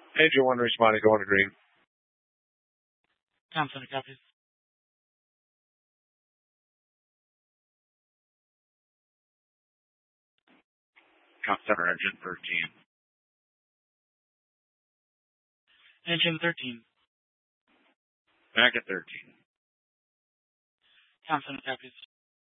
Angel 1 responding, going to green. Tom Center copies. Top Center, Engine 13. Engine 13. Back at 13. Tom Center copies.